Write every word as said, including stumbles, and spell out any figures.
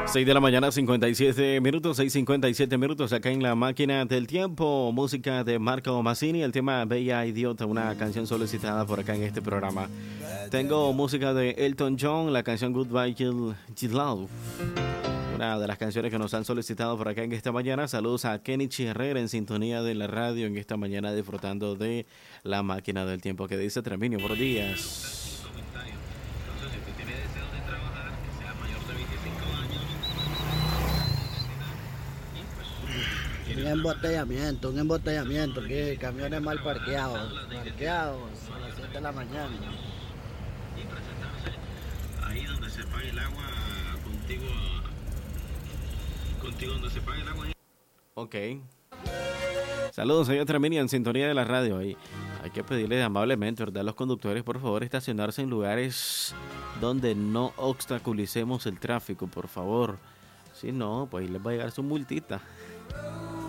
seis de la mañana, cincuenta y siete minutos, seis cincuenta y siete minutos acá en la máquina del tiempo. Música de Marco Mazzini, el tema Bella Idiota, una canción solicitada por acá en este programa. Tengo música de Elton John, la canción Goodbye Jill Love. Una de las canciones que nos han solicitado por acá en esta mañana. Saludos a Kenichi Herrera en sintonía de la radio en esta mañana disfrutando de la máquina del tiempo. Que dice Treminio, buenos días. Un embotellamiento, un embotellamiento, que camiones mal parqueados, parqueados a las siete de la mañana. Y presentarse ahí donde se pague el agua, contigo, contigo donde se pague el agua. Ok. Saludos, señor Treminio en sintonía de la radio. Ahí hay que pedirle amablemente, ¿verdad?, a los conductores, por favor, estacionarse en lugares donde no obstaculicemos el tráfico, por favor. Si no, pues les va a llegar su multita.